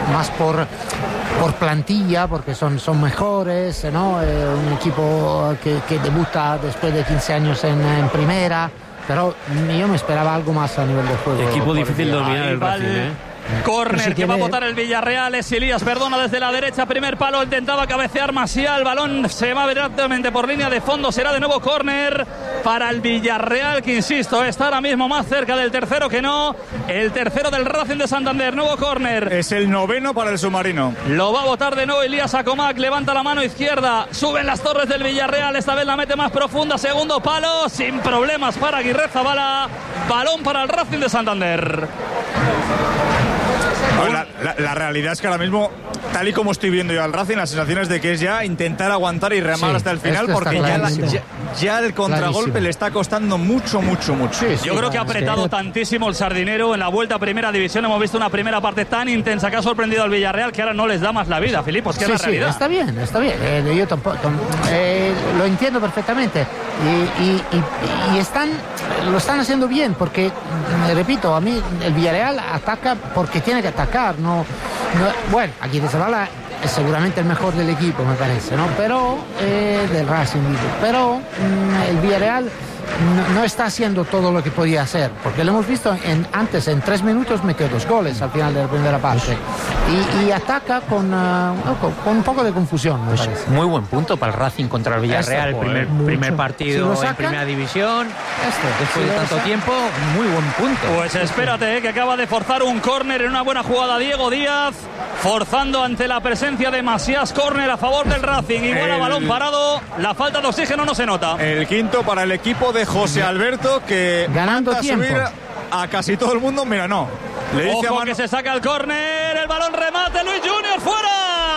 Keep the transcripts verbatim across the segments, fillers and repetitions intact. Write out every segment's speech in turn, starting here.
más por, por plantilla, porque son, son mejores, ¿no? Eh, un equipo que, que debuta después de quince años en, en primera, pero yo me esperaba algo más a nivel de juego. Equipo difícil de dominar el Racing, ¿eh? Córner si que tiene... va a botar el Villarreal. Es Elías Perdona desde la derecha. Primer palo, intentaba cabecear Maciá. El balón se va directamente por línea de fondo. Será de nuevo córner para el Villarreal, que insisto, está ahora mismo más cerca del tercero que no. El tercero del Racing de Santander. Nuevo córner. Es el noveno para el submarino. Lo va a botar de nuevo Elías Acomac. Levanta la mano izquierda. Suben las torres del Villarreal. Esta vez la mete más profunda. Segundo palo. Sin problemas para Aguirre Zabala. Balón para el Racing de Santander. La, la, la realidad es que ahora mismo, tal y como estoy viendo yo al Racing, la sensación es de que es ya intentar aguantar y remar sí, hasta el final, porque ya, la, ya, ya el contragolpe clarísimo. Le está costando mucho, mucho, mucho. Sí, sí, yo creo que ha apretado sí. tantísimo el Sardinero en la vuelta a Primera División. Hemos visto una primera parte tan intensa que ha sorprendido al Villarreal, que ahora no les da más la vida, Filipos, que sí, es la realidad. Sí, está bien, está bien. Eh, yo tampoco, eh, lo entiendo perfectamente. Y, y, y, y están, lo están haciendo bien, porque, repito, a mí el Villarreal ataca porque tiene que atacar. No, no, bueno, aquí de Zabala es seguramente el mejor del equipo, me parece, ¿no? Pero, eh, del Racing, pero mmm, el Villarreal no, no está haciendo todo lo que podía hacer, porque lo hemos visto en, antes, en tres minutos metió dos goles al final de la primera parte y, y ataca con, uh, con, con un poco de confusión, me parece. Muy buen punto para el Racing contra el Villarreal. Esto, primer, primer partido si sacan, en primera división, esto, después si de tanto tiempo, muy buen punto. Pues espérate, eh, que acaba de forzar un córner en una buena jugada Diego Díaz, forzando ante la presencia de Masías. Córner a favor del Racing, igual el... a balón parado. La falta de oxígeno no se nota. El quinto para el equipo de José Alberto, que ganando tiempo subir a casi todo el mundo. Mira, no, le dice Ojo a mano... que se saca el córner, el balón remate, Luis Junior fuera.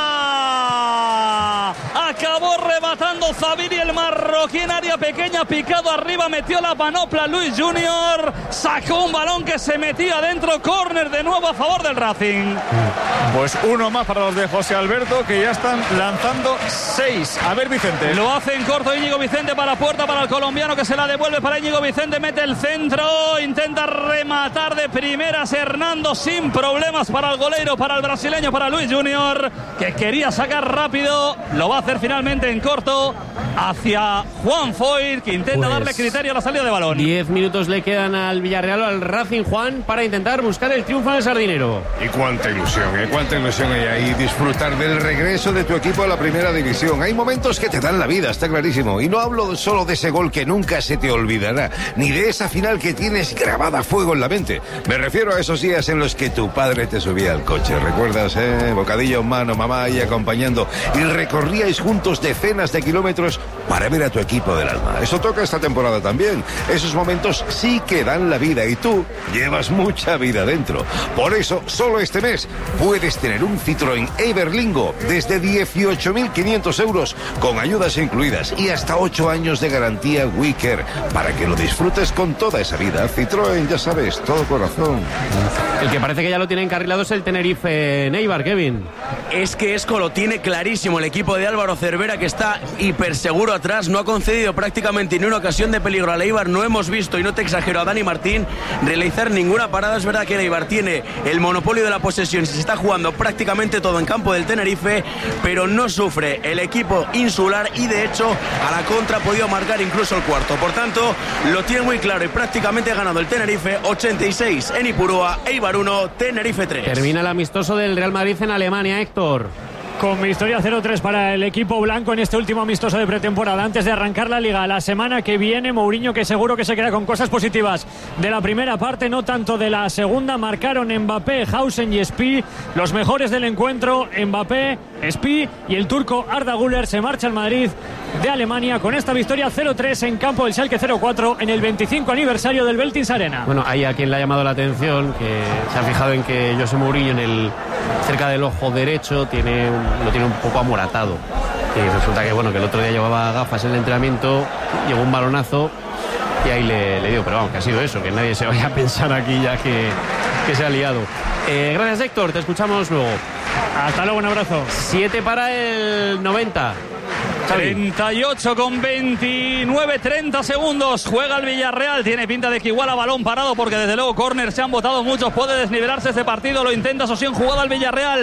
Acabó rematando Zabiri, el marroquí, en área pequeña, picado arriba, metió la panopla Luis Junior, sacó un balón que se metía dentro. Córner de nuevo a favor del Racing. Pues uno más para los de José Alberto, que ya están lanzando seis. A ver, Vicente. Lo hace en corto Íñigo Vicente para puerta para el colombiano, que se la devuelve para Íñigo Vicente, mete el centro, intenta rematar de primeras Hernando sin problemas para el goleiro, para el brasileño, para Luis Junior, que quería sacar rápido. Lo va a hacer finalmente en corto hacia Juan Foyt, que intenta pues darle criterio a la salida de balón. Diez minutos le quedan al Villarreal o al Racing, Juan, para intentar buscar el triunfo en el Sardinero. Y cuánta ilusión, ¿eh? Cuánta ilusión hay ahí, disfrutar del regreso de tu equipo a la primera división. Hay momentos que te dan la vida, está clarísimo. Y no hablo solo de ese gol que nunca se te olvidará, ni de esa final que tienes grabada a fuego en la mente. Me refiero a esos días en los que tu padre te subía al coche. ¿Recuerdas, eh? Bocadillo en mano, mamá ahí acompañando, y recorríais juntos decenas de kilómetros para ver a tu equipo del alma. Eso toca esta temporada también. Esos momentos sí que dan la vida y tú llevas mucha vida dentro. Por eso, solo este mes puedes tener un Citroën Everlingo desde dieciocho mil quinientos euros con ayudas incluidas y hasta ocho años de garantía WeCare para que lo disfrutes con toda esa vida. Citroën, ya sabes, todo corazón. El que parece que ya lo tiene encarrilado es el Tenerife Neibar, Kevin. Es que Esco lo tiene clarísimo. El equipo de Álvaro Cervera, que está hiper seguro atrás, no ha concedido prácticamente ni una ocasión de peligro a Eibar. No hemos visto, y no te exagero, a Dani Martín realizar ninguna parada. Es verdad que Eibar tiene el monopolio de la posesión, se está jugando prácticamente todo en campo del Tenerife, pero no sufre el equipo insular y de hecho a la contra ha podido marcar incluso el cuarto. Por tanto, lo tiene muy claro y prácticamente ha ganado el Tenerife. Ochenta y seis en Ipurúa, Eibar uno, Tenerife tres. Termina el amistoso del Real Madrid en Alemania, Héctor. Con victoria cero tres para el equipo blanco en este último amistoso de pretemporada antes de arrancar la Liga. La semana que viene, Mourinho, que seguro que se queda con cosas positivas de la primera parte, no tanto de la segunda. Marcaron Mbappé, Hausen y Spi, los mejores del encuentro. Mbappé, Spi y el turco Arda Güler. Se marcha al Madrid de Alemania con esta victoria cero tres en campo del Schalke cero cuatro en el veinticinco aniversario del Veltins Arena. Bueno, hay a quien le ha llamado la atención, que se ha fijado en que José Mourinho en el cerca del ojo derecho tiene un lo tiene un poco amoratado, y resulta que bueno que el otro día llevaba gafas en el entrenamiento, llegó un balonazo y ahí le, le dio, pero vamos, que ha sido eso, que nadie se vaya a pensar aquí ya que, que se ha liado. Eh, gracias, Héctor, te escuchamos luego. Hasta luego, un abrazo. siete para el noventa. treinta y ocho con veintinueve, treinta segundos. Juega el Villarreal. Tiene pinta de que igual a balón parado, porque desde luego córner se han botado muchos. Puede desnivelarse este partido. Lo intenta Sosín, jugada al Villarreal.